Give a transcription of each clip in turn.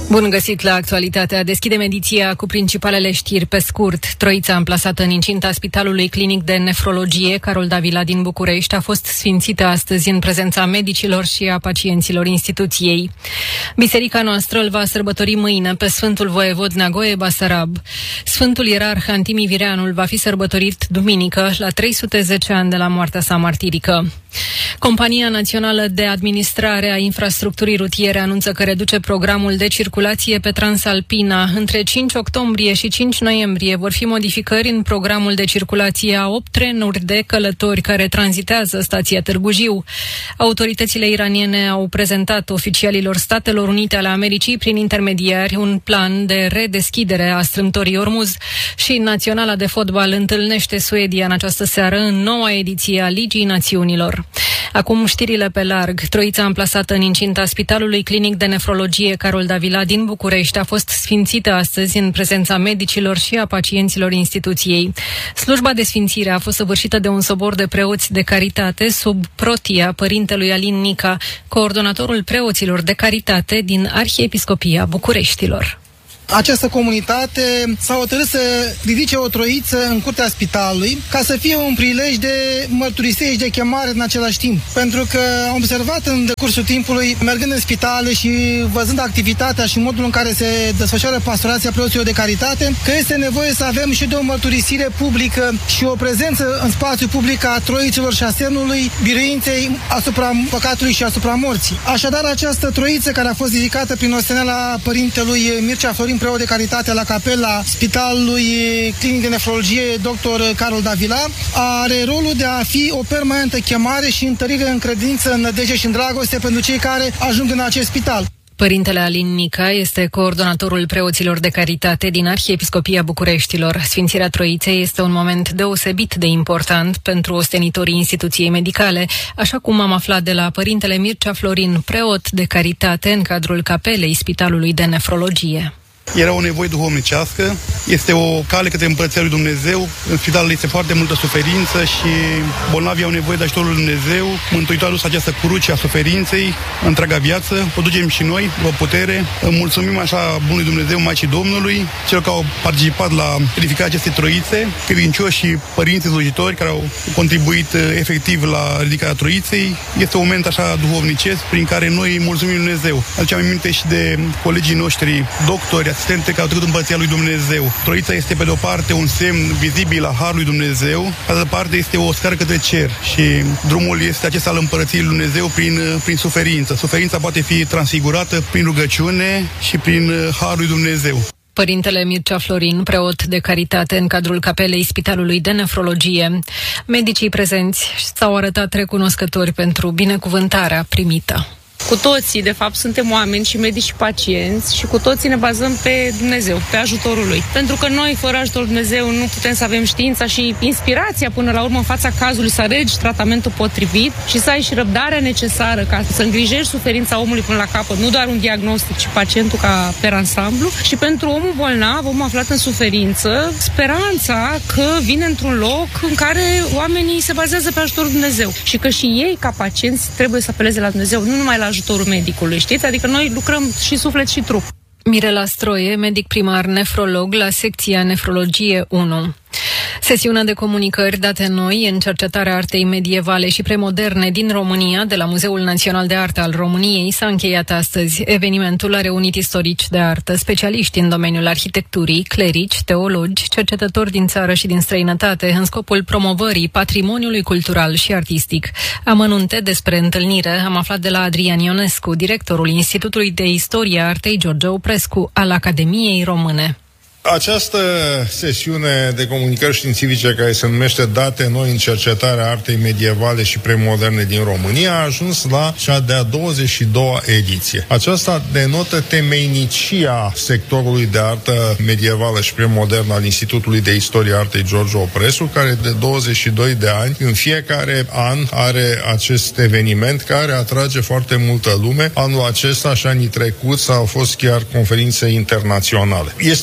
Bun găsit la Actualitatea. Deschidem ediția cu principalele știri pe scurt. Troița amplasată în incinta Spitalului Clinic de Nefrologie Carol Davila din București a fost sfințită astăzi în prezența medicilor și a pacienților instituției. Biserica noastră îl va sărbători mâine pe Sfântul Voievod Neagoe Basarab. Sfântul Ierarh Antimi Vireanul va fi sărbătorit duminică la 310 ani de la moartea sa martirică. Compania Națională de Administrare a Infrastructurii Rutiere anunță că reduce programul de circulație pe Transalpina. Între 5 octombrie și 5 noiembrie vor fi modificări în programul de circulație a 8 trenuri de călători care tranzitează stația Târgu Jiu. Autoritățile iraniene au prezentat oficialilor Statelor Unite ale Americii prin intermediari un plan de redeschidere a strâmtorii Ormuz și Naționala de Fotbal întâlnește Suedia în această seară în noua ediție a Ligii Națiunilor. Acum știrile pe larg. Troița amplasată în incinta Spitalului Clinic de Nefrologie Carol Davila din București a fost sfințită astăzi în prezența medicilor și a pacienților instituției. Slujba de sfințire a fost săvârșită de un sobor de preoți de caritate sub protia părintelui Alin Nica, coordonatorul preoților de caritate din Arhiepiscopia Bucureștilor. Această comunitate s-a hotărât să ridice o troiță în curtea spitalului ca să fie un prilej de mărturisire și de chemare în același timp. Pentru că am observat în decursul timpului, mergând în spitale și văzând activitatea și modul în care se desfășoară pastorația preoților de caritate, că este nevoie să avem și de o mărturisire publică și o prezență în spațiu public a troiților și a semnului biruinței asupra păcatului și asupra morții. Așadar, această troiță care a fost ridicată prin osteneala părintelui Mircea Florin, preot de caritate la capela Spitalului Clinic de Nefrologie Dr. Carol Davila, are rolul de a fi o permanentă chemare și întărire în credință, în nădejde și în dragoste pentru cei care ajung în acest spital. Părintele Alin Nica este coordonatorul preoților de caritate din Arhiepiscopia Bucureștilor. Sfințirea Troiței este un moment deosebit de important pentru ostenitorii instituției medicale, așa cum am aflat de la părintele Mircea Florin, preot de caritate în cadrul capelei Spitalului de Nefrologie. Era o nevoie duhovnicească, este o cale către Împărăția lui Dumnezeu. În spital este foarte multă suferință și bolnavii au nevoie de ajutorul lui Dumnezeu. Mântuitorul a dus această cruce a suferinței întreaga viață, o ducem și noi, o putere. Mulțumim așa bunului Dumnezeu, Maicii Domnului, celor care au participat la ridicarea acestei troițe, credincioși și părinții slujitori care au contribuit efectiv la ridicarea troiței. Este un moment așa duhovnicesc prin care noi mulțumim lui Dumnezeu. Aducem aminte și de colegii noștri, doctori, asistente care au trecut în Împărăția lui Dumnezeu. Troița este pe de o parte un semn vizibil a Harului Dumnezeu, pe de altă parte este o scară către cer și drumul este acesta al Împărăției lui Dumnezeu prin suferință. Suferința poate fi transfigurată prin rugăciune și prin Harul lui Dumnezeu. Părintele Mircea Florin, preot de caritate în cadrul capelei Spitalului de Nefrologie. Medicii prezenți s-au arătat recunoscători pentru binecuvântarea primită. Cu toții, de fapt, suntem oameni și medici și pacienți și cu toții ne bazăm pe Dumnezeu, pe ajutorul Lui. Pentru că noi, fără ajutorul Dumnezeu, nu putem să avem știința și inspirația până la urmă în fața cazului, să alegi tratamentul potrivit și să ai și răbdarea necesară ca să îngrijești suferința omului până la capăt, nu doar un diagnostic, ci pacientul ca per ansamblu. Și pentru omul bolnav, omul aflat în suferință, speranța că vine într-un loc în care oamenii se bazează pe ajutorul Dumnezeu și că și ei, ca pacienți, trebuie să apeleze la Dumnezeu, nu numai la ajutorul medicului, știți? Adică noi lucrăm și suflet și trup. Mirela Stroie, medic primar nefrolog la secția Nefrologie 1. Sesiunea de comunicări date noi în cercetarea artei medievale și premoderne din România de la Muzeul Național de Artă al României s-a încheiat astăzi. Evenimentul a reunit istorici de artă, specialiști în domeniul arhitecturii, clerici, teologi, cercetători din țară și din străinătate în scopul promovării patrimoniului cultural și artistic. Amănunte despre întâlnire am aflat de la Adrian Ionescu, directorul Institutului de Istorie a Artei George Oprescu al Academiei Române. Această sesiune de comunicări științifice, care se numește Date noi în cercetarea artei medievale și premoderne din România, a ajuns la cea de-a 22-a ediție. Aceasta denotă temeinicia sectorului de artă medievală și premodernă al Institutului de Istorie a Artei George Oprescu, care de 22 de ani, în fiecare an, are acest eveniment care atrage foarte multă lume. Anul acesta și anii trecuți au fost chiar conferințe internaționale. Este o tradiție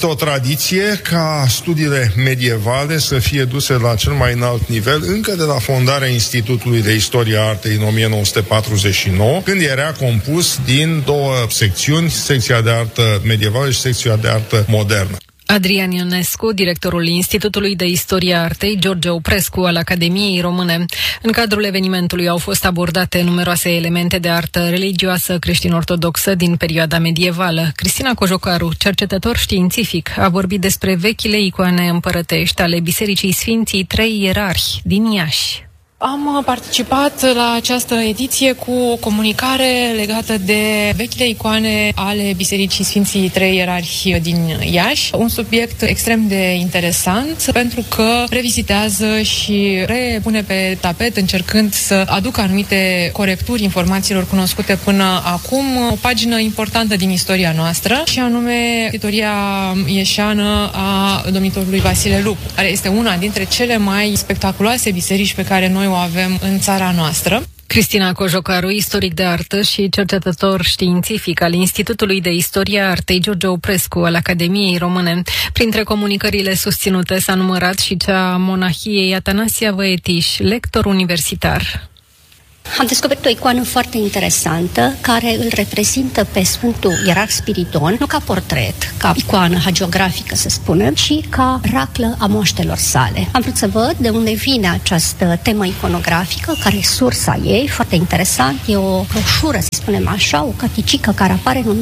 tradiție ca studiile medievale să fie duse la cel mai înalt nivel încă de la fondarea Institutului de Istorie a Artei în 1949, când era compus din două secțiuni, secția de artă medievală și secția de artă modernă. Adrian Ionescu, directorul Institutului de Istorie a Artei George Oprescu al Academiei Române. În cadrul evenimentului au fost abordate numeroase elemente de artă religioasă creștin-ortodoxă din perioada medievală. Cristina Cojocaru, cercetător științific, a vorbit despre vechile icoane împărătești ale Bisericii Sfinții Trei Ierarhi din Iași. Am participat la această ediție cu o comunicare legată de vechile icoane ale Bisericii Sfinții Trei Ierarhi din Iași. Un subiect extrem de interesant pentru că revizitează și repune pe tapet, încercând să aducă anumite corecturi informațiilor cunoscute până acum, o pagină importantă din istoria noastră, și anume istoria ieșeană a domnitorului Vasile Lupu, care este una dintre cele mai spectaculoase biserici pe care noi o avem în țara noastră. Cristina Cojocaru, istoric de artă și cercetător științific al Institutului de Istorie a Artei George Oprescu al Academiei Române. Printre comunicările susținute s-a numărat și cea a monahiei Atanasia Văetiș, lector universitar. Am descoperit o icoană foarte interesantă care îl reprezintă pe Sfântul Ierarh Spiridon, nu ca portret, ca icoană hagiografică, să spunem, ci ca raclă a moaștelor sale. Am vrut să văd de unde vine această temă iconografică, care e sursa ei, foarte interesant. E o broșură, să spunem așa, o caticică care apare în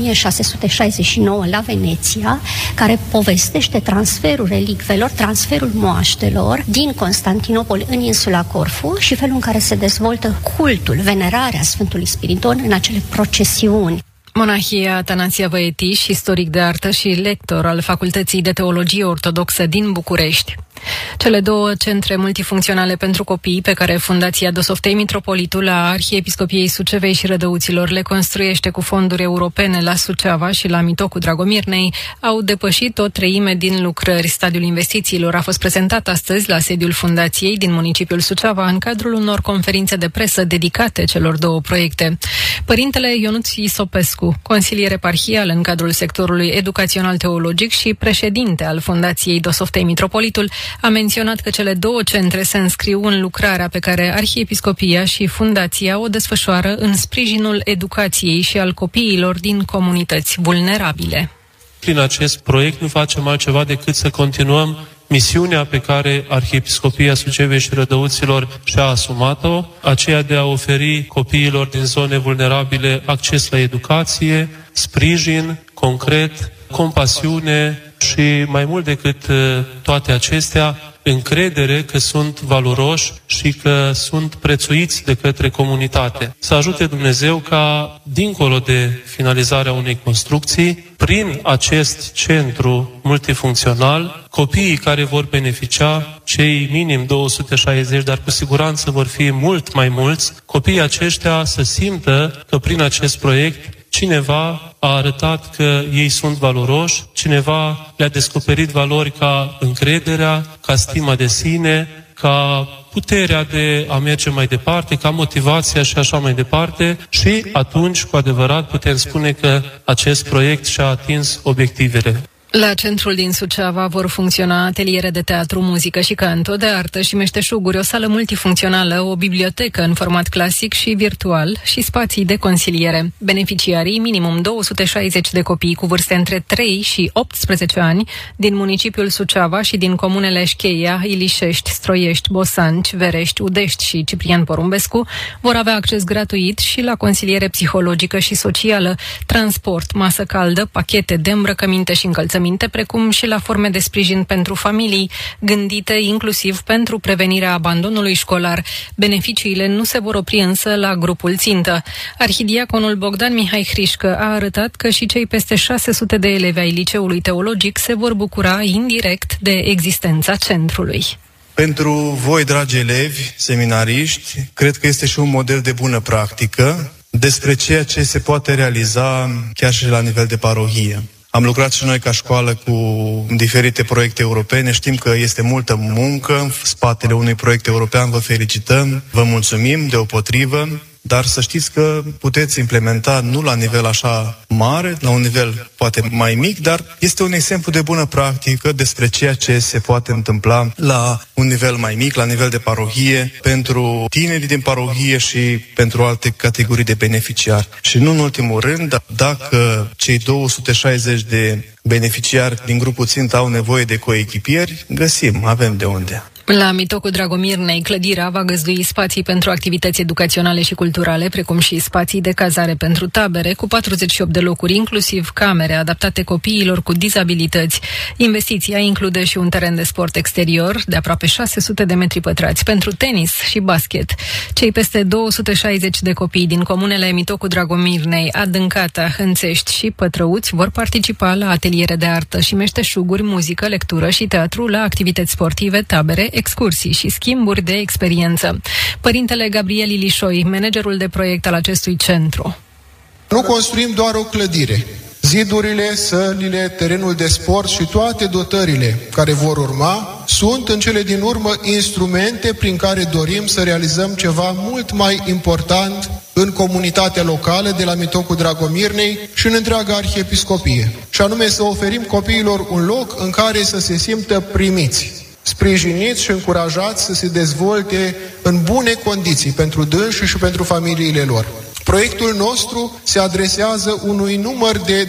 1669 la Veneția, care povestește transferul relicvelor, transferul moaștelor din Constantinopol în insula Corfu și felul în care se dezvoltă cultul, venerarea Sfântului Spiridon în acele procesiuni. Monahia Atanasia Văetiș, istoric de artă și lector al Facultății de Teologie Ortodoxă din București. Cele două centre multifuncționale pentru copii pe care Fundația Dosoftei Mitropolitul a Arhiepiscopiei Sucevei și Rădăuților le construiește cu fonduri europene la Suceava și la Mitocul Dragomirnei au depășit o treime din lucrări. Stadiul investițiilor a fost prezentat astăzi la sediul Fundației din municipiul Suceava în cadrul unor conferințe de presă dedicate celor două proiecte. Părintele Ionuț Isopescu, consilier eparhial în cadrul sectorului educațional teologic și președinte al Fundației Dosoftei Mitropolitul, a menționat că cele două centre se înscriu în lucrarea pe care Arhiepiscopia și Fundația o desfășoară în sprijinul educației și al copiilor din comunități vulnerabile. Prin acest proiect nu facem altceva decât să continuăm misiunea pe care Arhiepiscopia Sucevei și Rădăuților și-a asumat-o, aceea de a oferi copiilor din zone vulnerabile acces la educație, sprijin concret, compasiune și, mai mult decât toate acestea, încredere că sunt valoroși și că sunt prețuiți de către comunitate. Să ajute Dumnezeu ca, dincolo de finalizarea unei construcții, prin acest centru multifuncțional, copiii care vor beneficia, cei minim 260, dar cu siguranță vor fi mult mai mulți, copiii aceștia să simtă că prin acest proiect cineva a arătat că ei sunt valoroși, cineva le-a descoperit valori ca încrederea, ca stima de sine, ca puterea de a merge mai departe, ca motivația și așa mai departe, și atunci, cu adevărat, putem spune că acest proiect și-a atins obiectivele. La centrul din Suceava vor funcționa ateliere de teatru, muzică și canto, de artă și meșteșuguri, o sală multifuncțională, o bibliotecă în format clasic și virtual și spații de consiliere. Beneficiarii, minimum 260 de copii cu vârste între 3 și 18 ani, din municipiul Suceava și din comunele Șcheia, Ilișești, Stroiești, Bosanci, Verești, Udești și Ciprian Porumbescu, vor avea acces gratuit și la consiliere psihologică și socială, transport, masă caldă, pachete de îmbrăcăminte și încălțăminte, precum și la forme de sprijin pentru familii, gândite inclusiv pentru prevenirea abandonului școlar. Beneficiile nu se vor opri însă la grupul țintă. Arhidiaconul Bogdan Mihai Hrișcă a arătat că și cei peste 600 de elevi ai liceului teologic se vor bucura indirect de existența centrului. Pentru voi, dragi elevi, seminariști, cred că este și un model de bună practică despre ceea ce se poate realiza chiar și la nivel de parohie. Am lucrat și noi ca școală cu diferite proiecte europene, știm că este multă muncă în spatele unui proiect european, vă felicităm, vă mulțumim deopotrivă, dar să știți că puteți implementa nu la nivel așa mare, la un nivel poate mai mic, dar este un exemplu de bună practică despre ceea ce se poate întâmpla la un nivel mai mic, la nivel de parohie, pentru tinerii din parohie și pentru alte categorii de beneficiari. Și nu în ultimul rând, dacă cei 260 de beneficiari din grupul țintă au nevoie de coechipieri, avem de unde. La Mitocul Dragomirnei, clădirea va găzdui spații pentru activități educaționale și culturale, precum și spații de cazare pentru tabere, cu 48 de locuri, inclusiv camere adaptate copiilor cu dizabilități. Investiția include și un teren de sport exterior de aproape 600 de metri pătrați pentru tenis și basket. Cei peste 260 de copii din comunele Mitocul Dragomirnei, Adâncata, Hânțești și Pătrăuți vor participa la ateliere de artă și meșteșuguri, muzică, lectură și teatru, la activități sportive, tabere, excursii și schimburi de experiență. Părintele Gabriel Ilișoi, managerul de proiect al acestui centru. Nu construim doar o clădire. Zidurile, sălile, terenul de sport și toate dotările care vor urma sunt în cele din urmă instrumente prin care dorim să realizăm ceva mult mai important în comunitatea locală de la Mitocul Dragomirnei și în întreaga arhiepiscopie. Și anume să oferim copiilor un loc în care să se simtă primiți, sprijiniți și încurajați să se dezvolte în bune condiții pentru dânsi și pentru familiile lor. Proiectul nostru se adresează unui număr de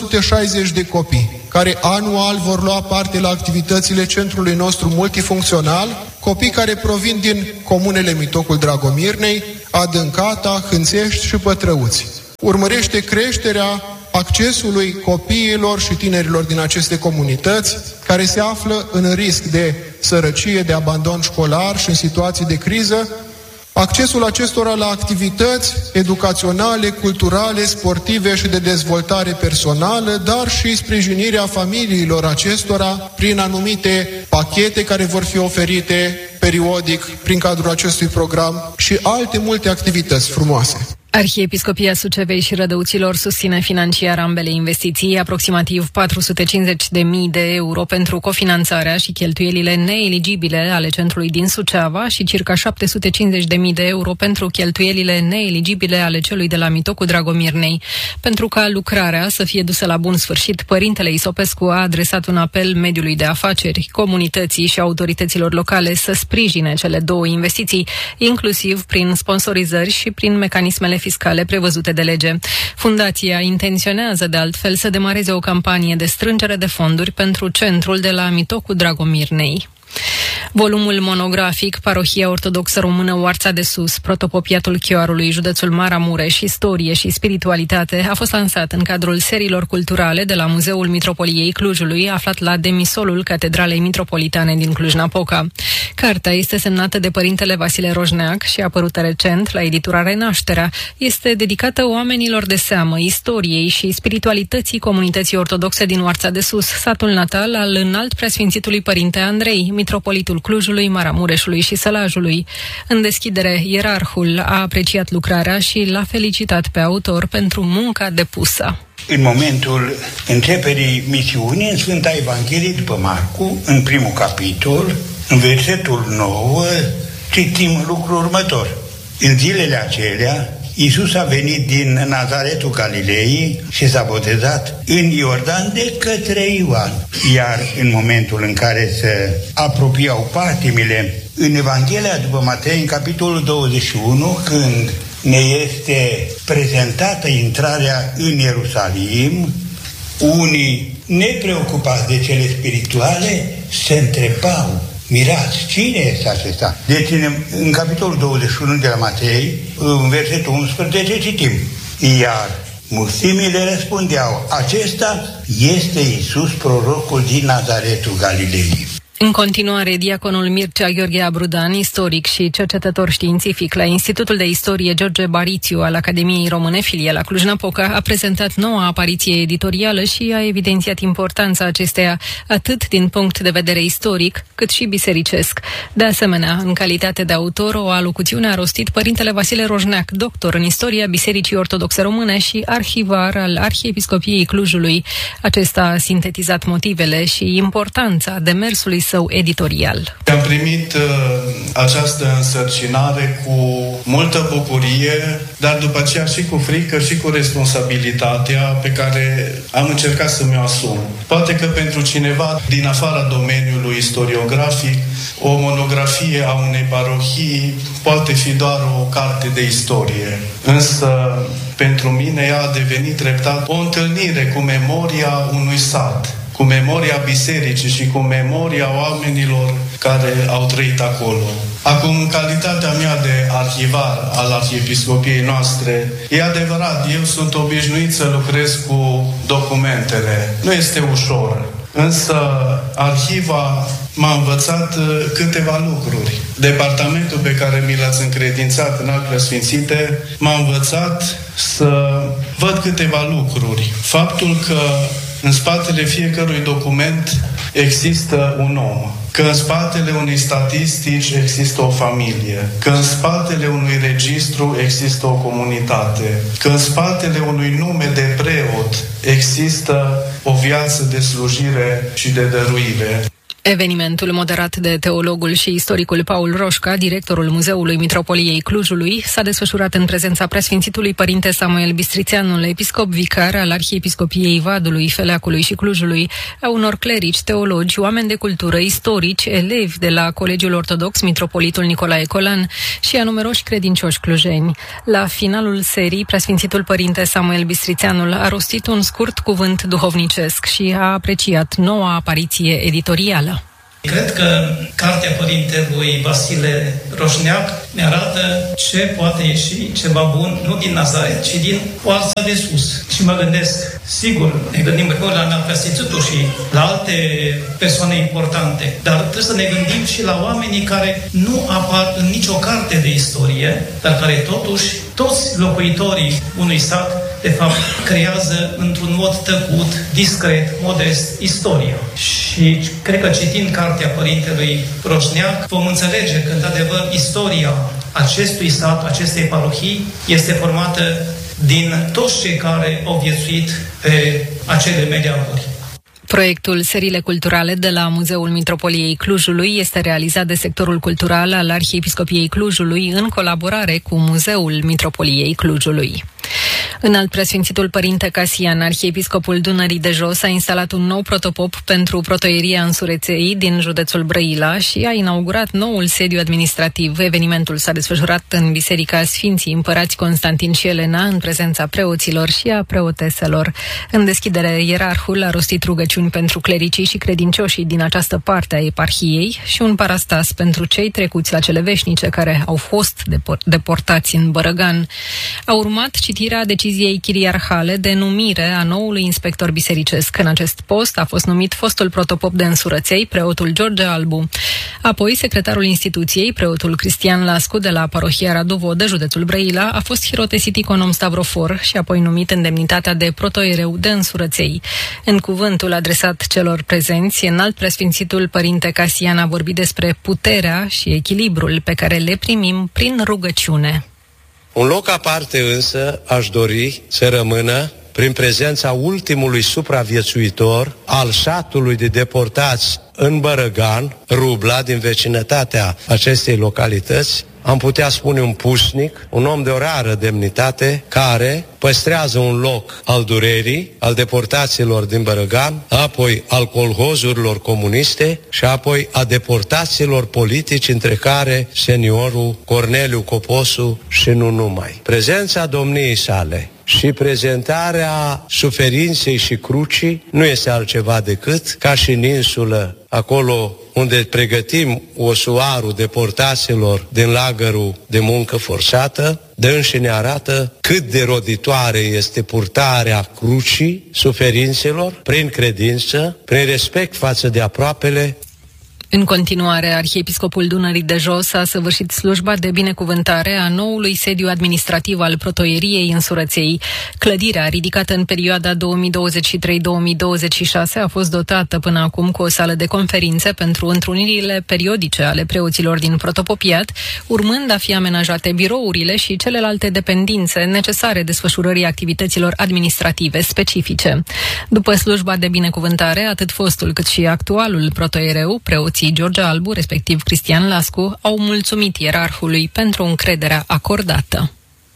260 de copii, care anual vor lua parte la activitățile centrului nostru multifuncțional, copii care provin din comunele Mitocul Dragomirnei, Adâncata, Hânțești și Pătrăuți. Urmărește creșterea accesului copiilor și tinerilor din aceste comunități, care se află în risc de sărăcie, de abandon școlar și în situații de criză, accesul acestora la activități educaționale, culturale, sportive și de dezvoltare personală, dar și sprijinirea familiilor acestora prin anumite pachete care vor fi oferite periodic prin cadrul acestui program și alte multe activități frumoase. Arhiepiscopia Sucevei și Rădăuților susține financiar ambele investiții, aproximativ 450.000 de euro pentru cofinanțarea și cheltuielile neeligibile ale centrului din Suceava și circa 750.000 de euro pentru cheltuielile neeligibile ale celui de la Mitocul Dragomirnei. Pentru ca lucrarea să fie dusă la bun sfârșit, părintele Isopescu a adresat un apel mediului de afaceri, comunității și autorităților locale să sprijine cele două investiții, inclusiv prin sponsorizări și prin mecanismele fiscale prevăzute de lege. Fundația intenționează de altfel să demareze o campanie de strângere de fonduri pentru centrul de la Mitocul Dragomirnei. Volumul monografic Parohia Ortodoxă Română Oarța de Sus, Protopopiatul Chioarului, județul Maramureș, Istorie și Spiritualitate, a fost lansat în cadrul seriilor culturale de la Muzeul Mitropoliei Clujului, aflat la demisolul Catedralei Mitropolitane din Cluj-Napoca. Cartea este semnată de părintele Vasile Roșneac și a apărută recent la editura Renașterea. Este dedicată oamenilor de seamă, istoriei și spiritualității comunității ortodoxe din Oarța de Sus, satul natal al înalt preasfințitului părinte Andrei, mitropolitul Clujului, Maramureșului și Sălajului. În deschidere, ierarhul a apreciat lucrarea și l-a felicitat pe autor pentru munca depusă. În momentul începerii misiunii, în Sfânta Evanghelie după Marcu, în primul capitol, în versetul 9, citim lucrul următor. În zilele acelea, Iisus a venit din Nazaretul Galilei și s-a botezat în Iordan de către Ioan. Iar în momentul în care se apropiau patimile, în Evanghelia după Matei, în capitolul 21, când ne este prezentată intrarea în Ierusalim, unii nepreocupați de cele spirituale se întrebau, mirați, cine este acesta? Deci în capitolul 21 de la Matei, în versetul 11, citim, iar mulțimile răspundeau, acesta este Iisus, prorocul din Nazaretul Galilei. În continuare, diaconul Mircea Gheorghe Abrudan, istoric și cercetător științific la Institutul de Istorie George Barițiu al Academiei Române, filie la Cluj-Napoca, a prezentat noua apariție editorială și a evidențiat importanța acesteia atât din punct de vedere istoric, cât și bisericesc. De asemenea, în calitate de autor, o alocuțiune a rostit părintele Vasile Roșneac, doctor în istoria Bisericii Ortodoxe Române și arhivar al Arhiepiscopiei Clujului. Acesta a sintetizat motivele și importanța demersului său editorial. Am primit această însărcinare cu multă bucurie, dar după aceea și cu frică și cu responsabilitatea pe care am încercat să mi-o asum. Poate că pentru cineva din afara domeniului istoriografic, o monografie a unei parohii poate fi doar o carte de istorie. Însă, pentru mine ea a devenit treptat o întâlnire cu memoria unui sat, cu memoria bisericii și cu memoria oamenilor care au trăit acolo. Acum, în calitatea mea de arhivar al arhiepiscopiei noastre, e adevărat, eu sunt obișnuit să lucrez cu documentele. Nu este ușor, însă arhiva m-a învățat câteva lucruri. Departamentul pe care mi l-ați încredințat în Actele Sfințite m-a învățat să văd câteva lucruri. Faptul că în spatele fiecărui document există un om, că în spatele unei statistici există o familie, că în spatele unui registru există o comunitate, că în spatele unui nume de preot există o viață de slujire și de dăruire. Evenimentul moderat de teologul și istoricul Paul Roșca, directorul Muzeului Mitropoliei Clujului, s-a desfășurat în prezența preasfințitului părinte Samuel Bistrițeanul, episcop vicar al Arhiepiscopiei Vadului, Feleacului și Clujului, a unor clerici, teologi, oameni de cultură, istorici, elevi de la Colegiul Ortodox Mitropolitul Nicolae Colan și a numeroși credincioși clujeni. La finalul serii, preasfințitul părinte Samuel Bistrițeanul a rostit un scurt cuvânt duhovnicesc și a apreciat noua apariție editorială. Cred că cartea părintelui Vasile Roșneac ne arată ce poate ieși ceva bun, nu din Nazaret, ci din oaza de sus. Și mă gândesc, sigur, ne gândim la Nea Preasfințitul și la alte persoane importante, dar trebuie să ne gândim și la oamenii care nu apar în nicio carte de istorie, dar care totuși, toți locuitorii unui sat, de fapt, creează într-un mod tăcut, discret, modest, istoria. Și cred că citind cartea părintelui Roșneac, vom înțelege că, într-adevăr, istoria acestui sat, acestei parohii, este formată din toți cei care au viețuit pe acele meleaguri. Proiectul Seriile Culturale de la Muzeul Mitropoliei Clujului este realizat de sectorul cultural al Arhiepiscopiei Clujului în colaborare cu Muzeul Mitropoliei Clujului. Înalt preasfințitul părinte Casian, arhiepiscopul Dunării de Jos, a instalat un nou protopop pentru protoieria Însureței din județul Brăila și a inaugurat noul sediu administrativ. Evenimentul s-a desfășurat în Biserica Sfinții Împărați Constantin și Elena, în prezența preoților și a preoteselor. În deschidere, ierarhul a rostit rugăciuni pentru clericii și credincioșii din această parte a eparhiei și un parastas pentru cei trecuți la cele veșnice care au fost deportați în Bărăgan. A urmat citirea deciziei chiriarhale de numire a noului inspector bisericesc. În acest post a fost numit fostul protopop de Însurăței, preotul George Albu. Apoi, secretarul instituției, preotul Cristian Lascu, de la parohia Radu Vodă, județul Brăila, a fost hirotesit econom Stavrofor și apoi numit în demnitatea de protoiereu de Însurăței. În cuvântul adresat celor prezenți, înalt preasfințitul părinte Casian a vorbit despre puterea și echilibrul pe care le primim prin rugăciune. Un loc aparte însă aș dori să rămână prin prezența ultimului supraviețuitor al satului de deportați în Bărăgan, Rubla, din vecinătatea acestei localități. Am putea spune un pusnic, un om de o rară demnitate, care păstrează un loc al durerii, al deportaților din Bărăgan, apoi al colhozurilor comuniste și apoi a deportaților politici, între care seniorul Corneliu Coposu și nu numai. Prezența domniei sale și prezentarea suferinței și crucii nu este altceva decât, ca și în insulă, acolo unde pregătim osuarul deportaților din lagărul de muncă forțată, dânsi ne arată cât de roditoare este purtarea crucii suferințelor prin credință, prin respect față de aproapele. În continuare, arhiepiscopul Dunării de Jos a săvârșit slujba de binecuvântare a noului sediu administrativ al protoieriei Însurăței. Clădirea, ridicată în perioada 2023-2026, a fost dotată până acum cu o sală de conferințe pentru întrunirile periodice ale preoților din protopopiat, urmând a fi amenajate birourile și celelalte dependențe necesare desfășurării activităților administrative specifice. După slujba de binecuvântare, atât fostul cât și actualul protoiereu, preoții preoții George Albu, respectiv Cristian Lascu, au mulțumit ierarhului pentru încrederea acordată.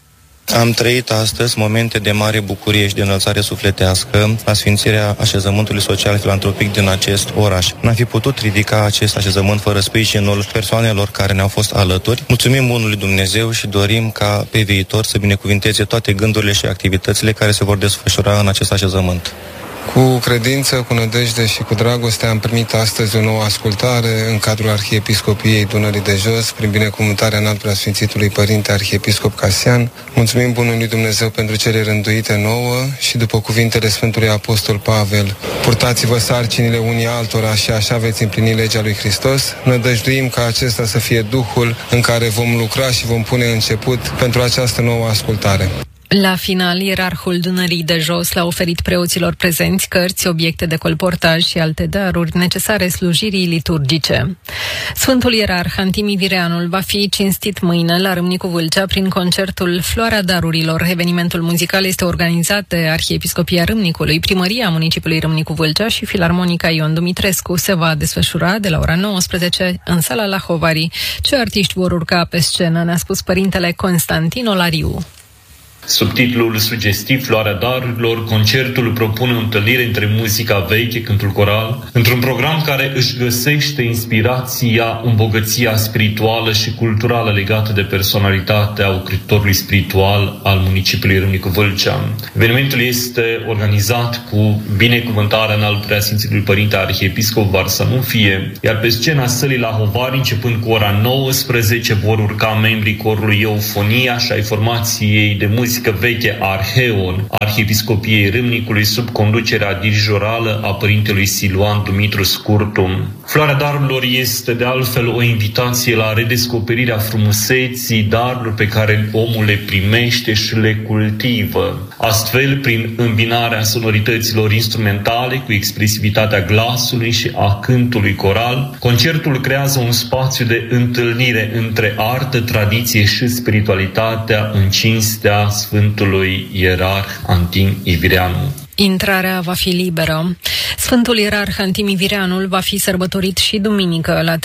Am trăit astăzi momente de mare bucurie și de înălțare sufletească la sfințirea așezământului social filantropic din acest oraș. N-am fi putut ridica acest așezământ fără sprijinul persoanelor care ne-au fost alături. Mulțumim bunului Dumnezeu și dorim ca pe viitor să binecuvinteze toate gândurile și activitățile care se vor desfășura în acest așezământ. Cu credință, cu nădejde și cu dragoste am primit astăzi o nouă ascultare în cadrul Arhiepiscopiei Dunării de Jos, prin binecuvântarea înalt preasfințitului Părinte Arhiepiscop Casian. Mulțumim bunului Dumnezeu pentru cele rânduite nouă și după cuvintele Sfântului Apostol Pavel: purtați-vă sarcinile unii altora și așa veți împlini legea lui Hristos. Nădăjduim ca acesta să fie Duhul în care vom lucra și vom pune început pentru această nouă ascultare. La final, ierarhul Dunării de Jos le-a oferit preoților prezenți cărți, obiecte de colportaj și alte daruri necesare slujirii liturgice. Sfântul ierarh Antimi Vireanul va fi cinstit mâine la Râmnicu Vâlcea prin concertul Floarea Darurilor. Evenimentul muzical este organizat de Arhiepiscopia Râmnicului, Primăria Municipiului Râmnicu Vâlcea și Filarmonica Ion Dumitrescu. Se va desfășura de la ora 19 în sala La Hovari. Ce artiști vor urca pe scenă, ne-a spus părintele Constantin Olariu. Sub titlul sugestiv Floarea Darurilor, concertul propune o întâlnire între muzica veche, cântul coral, într-un program care își găsește inspirația în bogăția spirituală și culturală legată de personalitatea ocrotitorului spiritual al municipiului Râmnicu Vâlcea. Evenimentul este organizat cu binecuvântarea înalt preasfințitului Părinte Arhiepiscop Varsanufie, iar pe scena sălii La Hovari, începând cu ora 19, vor urca membrii corului Eufonia și ai formației de muzică veche Arheon, Arhiepiscopiei Râmnicului, sub conducerea dirijorală a părintelui Siluan Dumitru Scurtu. Floarea Darurilor este de altfel o invitație la redescoperirea frumuseții darurilor pe care omul le primește și le cultivă. Astfel, prin îmbinarea sonorităților instrumentale cu expresivitatea glasului și a cântului coral, concertul creează un spațiu de întâlnire între artă, tradiție și spiritualitatea în cinstea Sfântului Ierarh Antim Ivireanu. Intrarea va fi liberă. Sfântul Ierarh Antimi Vireanul va fi sărbătorit și duminică, la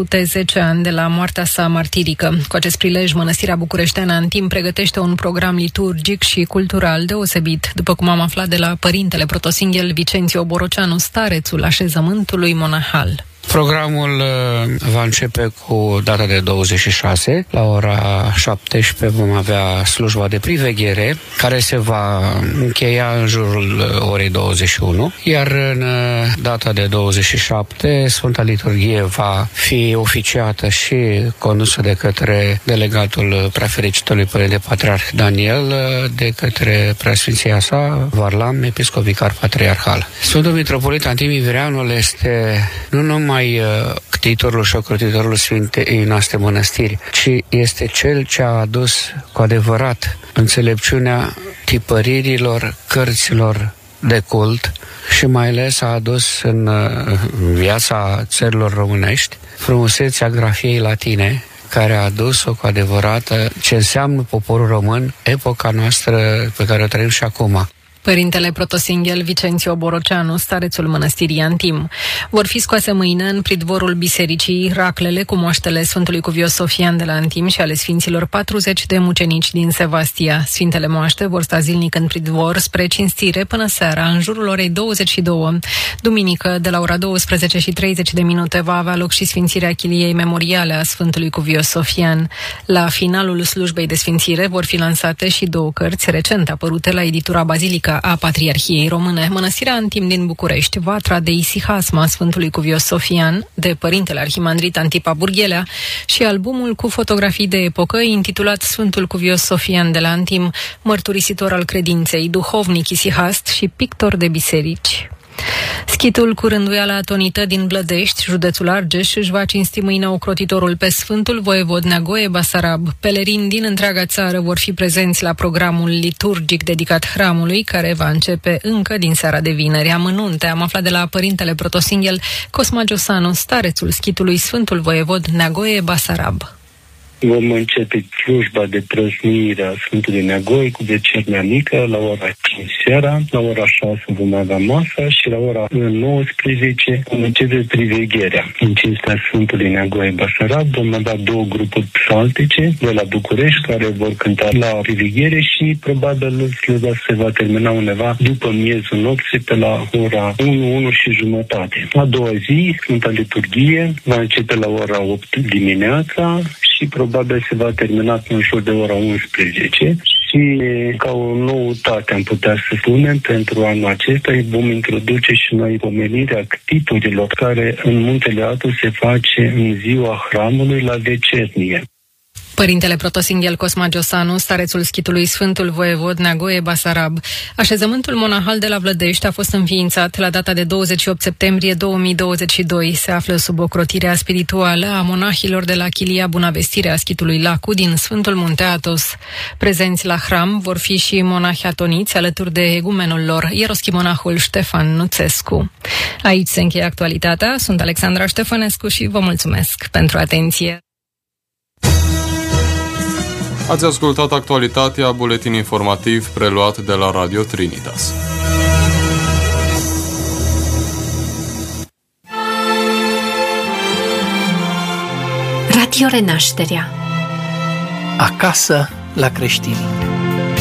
310 ani de la moartea sa martirică. Cu acest prilej, Mănăstirea Bucureșteană Antim pregătește un program liturgic și cultural deosebit, după cum am aflat de la părintele protosinghel Vicențiu Boroceanu, starețul așezământului monahal. Programul va începe cu data de 26. La ora 17 vom avea slujba de priveghere, care se va încheia în jurul orei 21. Iar în data de 27, Sfânta Liturghie va fi oficiată și condusă de către delegatul preafericitului Părinte Patriarh Daniel, de către preasfinția sa, Varlam, episcop vicar patriarhal. Sfântul Mitropolit Antimi Vireanul este nu numai ctitorul și ocrotitorul Sfintei noastre mănăstiri, ci este cel ce a adus cu adevărat înțelepciunea tipăririlor cărților de cult și mai ales a adus în viața țărilor românești frumusețea grafiei latine, care a adus-o cu adevărat ce înseamnă poporul român, epoca noastră pe care o trăim și acum. Părintele protosinghel Vicențiu Boroceanu, starețul mănăstirii Antim. Vor fi scoase mâine în pridvorul bisericii raclele cu moaștele Sfântului Cuvios Sofian de la Antim și ale Sfinților 40 de mucenici din Sevastia. Sfintele moaște vor sta zilnic în pridvor spre cinstire până seara, în jurul orei 22. Duminică, de la ora 12:30 va avea loc și sfințirea chiliei memoriale a Sfântului Cuvios Sofian. La finalul slujbei de sfințire vor fi lansate și două cărți recent apărute la editura Bazilica a Patriarhiei Române, Mănăstirea Antim din București, Vatra de Isihasma Sfântului Cuvios Sofian, de părintele arhimandrit Antipa Burghelea, și albumul cu fotografii de epocă intitulat Sfântul Cuvios Sofian de la Antim, mărturisitor al credinței, duhovnic isihast și pictor de biserici. Schitul cu rânduiala atonită din Blădești, județul Argeș, își va cinsti mâine ocrotitorul pe Sfântul Voievod Neagoe Basarab. Pelerini din întreaga țară vor fi prezenți la programul liturgic dedicat hramului, care va începe încă din seara de vineri. Amănunte am aflat de la părintele protosinghel Cosma Giosanu, starețul schitului Sfântul Voievod Neagoe Basarab. vom începe slujba de prăznuire a Sfântului Neagoe cu vecernia mică la ora 5 seara, la ora 6 vom avea masa și la ora 19 vom începe privegherea. În cinstea Sfântului Neagoe Basarab vom avea 2 grupuri psaltice de la București care vor cânta la priveghere și probabil slujba se va termina undeva după miezul nopții pe la ora 1 și jumătate. A doua zi, Sfânta Liturghie va începe la ora 8 dimineața și probabil se va termina în jur de ora 11 și ca o noutate am putea să spunem pentru anul acesta vom introduce și noi pomenirea ctiturilor care în Muntele Atos se face în ziua hramului la vecernie. Părintele Protosinghel Cosma Giosanu, starețul schitului Sfântul Voievod Neagoe Basarab. Așezământul monahal de la Vlădești a fost înființat la data de 28 septembrie 2022. Se află sub ocrotirea spirituală a monahilor de la Chilia Bunavestire a schitului Lacu din Sfântul Munte Atos. Prezenți la hram vor fi și monahi atoniți alături de egumenul lor, ieroschimonahul Ștefan Nuțescu. Aici se încheie actualitatea. Sunt Alexandra Ștefănescu și vă mulțumesc pentru atenție. Ați ascultat actualitatea, buletin informativ preluat de la Radio Trinitas. Radio Renașterea. Acasă la creștini.